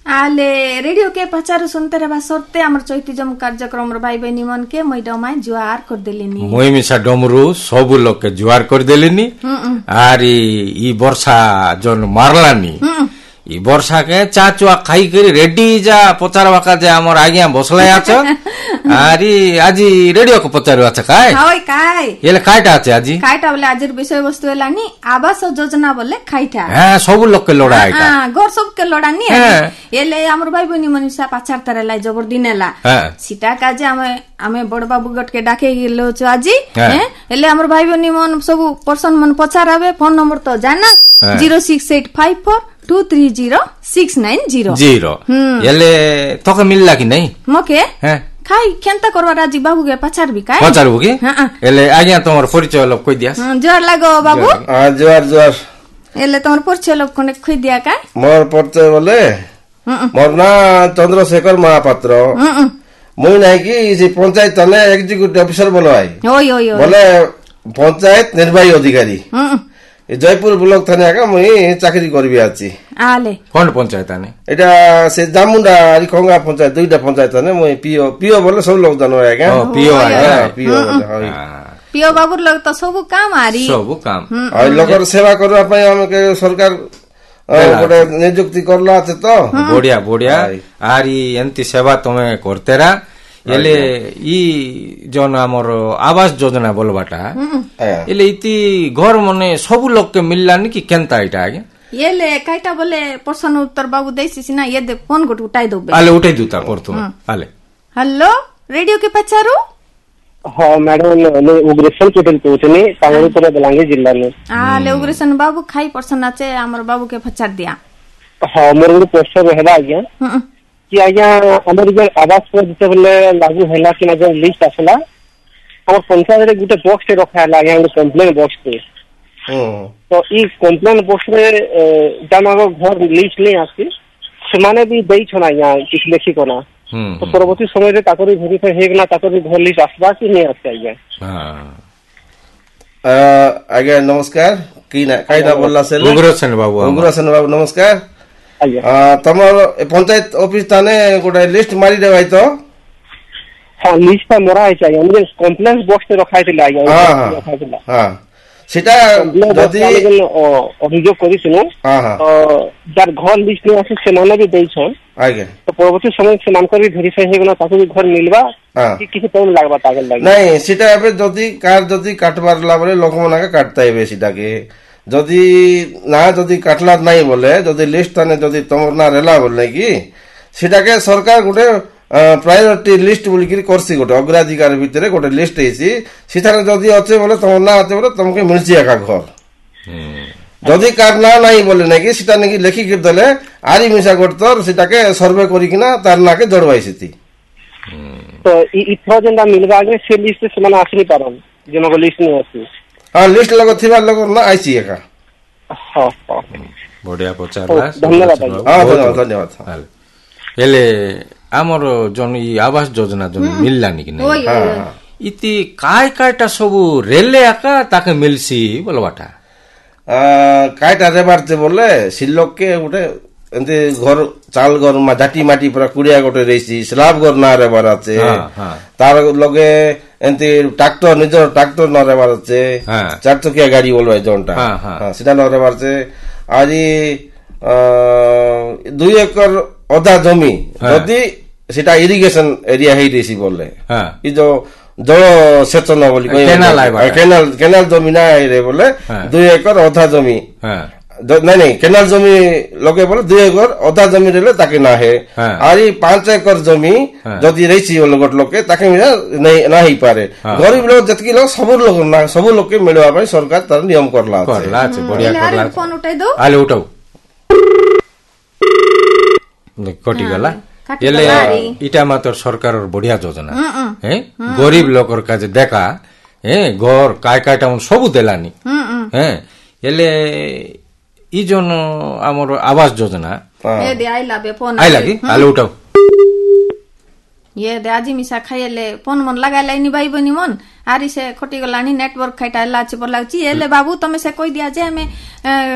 आले रेडियो के पचारू सुनते रहा सोते आमर चैती जम कार्यक्रम भाई बहनी मन के मई डमाई जुआर कर देलिनी मुई मिसा डमरू सब लोग के जुआर कर देलिनी आरी ई वर्षा जोन मारलानी ई वर्षा के चा चुआ खाई करी रेडी जा पचार वाका जे हमर आगिया बसले आछ आरी आजी रेडियो को पचारू आछ काय हाय काय एले कायटा आछ आजी कायटा बोले आजिर विषय वस्तु एलानी आवास योजना बोले खाइटा हां सब लोग के लोडा आइटा हां गोर सब के लोडा नी एले हमर भाई बहनी मनीषा पाचार तरह लाई जबर दिनेला सीटा का जे हमें बड़ बाबू गट के डाके गेलो छ आजी एले हमर भाई बहनी मन सब पर्सन मन पचार आवे फोन नंबर तो जाना 06854230690 एले तोके मिलला कि नहीं मके खाई केनता करवा राजी बाबू के पचार भी काय पचारबो की एले आज्ञा तोमर परिचय लोग कहि दिया जोर लागो बाबू जोर एले तोमर परिचय लोग कोने कहि दिया काय मोर परिचय बोले मोर ना चंद्रशेखर महापात्र मुई नाही की जे पंचायत ने एग्जीक्यूटिव ऑफिसर बोलवाई ओय ओय बोले पंचायत निर्वाही अधिकारी जयपुर ब्लॉक थाने का मुई चाकरी करबी आछि आले कोन पंचायत ने एटा से जामुंडा आरी खोंगा पंचायत दुईटा पंचायत ने मुई पीओ बोले सब लोग जानो आगा पीओ पीओ बोले पीओ बाबू लोग तो सब काम आरी सब काम आ लोकर सेवा करबा पय हम के सरकार गोटे नियुक्ति करला छ तो बढ़िया बढ़िया आरी एंती सेवा तमे करतेरा एले ई जोन हमर आवास योजना बोलबाटा एले इति घर मने सब लोग के मिललानी कि केनता इटा आगे येले काइटा बोले प्रश्न उत्तर बाबू देसी ना ये दे फोन गोट उठाई दो आले उठाई दूता परतु आले हेलो रेडियो के पचारू हां मैडम उग्रेशन केटल पूछनी तांगुरपुर बलांगीर जिल्ला में आले उग्रेशन बाबू खाई पर्सन आचे हमर बाबू के पचार दिया हां मोर क्वेश्चन रहला आज्ञा कि आज्ञा हमर जे आवास पर जते बोले लागू हैला कि ना जो लिस्ट आसला हमर पंचायत रे गुटे बॉक्स रे रखा हैला आज्ञा कंप्लेन बॉक्स पे तो ई कंप्लेन बॉक्स रे जमागो घर लिस्ट नहीं आसी समाने भी देई छना आज्ञा किछ लेखि कोना तो परवर्ती समय रे ताकरी वेरीफाई हेगना ताकरी घर लिस्ट आसबा कि नहीं आसे आज्ञा आज्ञा नमस्कार की ना कायदा बोलला से उग्रसेन बाबू नमस्कार तमर पंचायत ऑफिस थाने गोटे लिस्ट मारी देबाई तो हां लिस्ट पे मोरा है चाहिए हमने कंप्लेंट बॉक्स पे रखाई थिला आज्ञा हां सेटा जदी अभियोग करी सुनो जार घर लिस्ट में आसे सेमाने भी देई छन आगे तो परवर्ती समय से मान कर भी वेरीफाई हेगना ताकि भी घर मिलबा कि किसी टाइम लागबा तागल लागी नहीं सेटा एबे जदी कार जदी काटबार ला बोले लोक मना के काटता हेबे सेटा के जदी ना जदी काटला नहीं बोले जदी लिस्ट थाने जदी तमर ना रेला बोले की सेटा के सरकार गुटे प्रायोरिटी लिस्ट बोली की करसी गोटे अग्राधिकार भितरे गोटे लिस्ट हेसी सिथारे जदी अछे बोले तमर ना अछे बोले तुमके मिलची एका घर जदी कार ना नहीं बोले नै कि सिटा नै कि लेखि के देले आरी मिसा गोटतर सिटा के सर्वे करी किना तार ना के जड़वाई सिती तो ई प्रोजेंट मिलबा के से लिस्ट से मना आसनी पारन जेनो लिस्ट नै आसी हां लिस्ट लगो थिबा लगो ना आइसी एका हां बढ़िया पचारला धन्यवाद हां धन्यवाद एले हमर जोन ई आवास योजना जोन मिललानी कि नहीं हां इति कायटा सब रेले आका ताके मिलसी बोलबाटा कायटा रेबारते बोले सिल्लोक के गोटे एंते घर चाल घर मा जाटी माटी पूरा कुड़िया गोटे रेसी स्लैब घर ना रेबार आछे तार लगे एंते ट्रैक्टर निजर ट्रैक्टर न रेबार आछे चार चकिया गाड़ी बोलबाय जोनटा हां सेटा न रेबार आछे आजी 2 एकड़ आधा जमी जदी सेटा इरिगेशन एरिया हेई रेसी बोले ई जो जल सेचन बोली केनाल जमी ना रे बोले 2 एकड़ आधा जमी नहीं केनाल जमी लगे बोले 2 एकड़ आधा जमी रेले ताके ना है आरी 5 एकड़ जमी जदी रेसी बोले गोट लोके ताके नहीं ना ही पारे गरीब लोग जतकी लोग सब लोग के मिलवा पई सरकार तार नियम करला আছে बढ़िया करला फोन उठाई दो आले उठाओ कटी गला एले इटा मात्र सरकार बढ़िया योजना है गरीब लोकर काजे देखा है घर कायटा सब देलानी है एले ई जोन हमर आवास योजना ए दे आइला बे फोन आइला की आले उठाओ ये दे आजी मिसा खाइले फोन मन लगाइला नि भाई बनी मन आरी से खटी गलानी नेटवर्क खाइटा लाची पर लागची एले बाबू तमे से कोई दिया जे हमें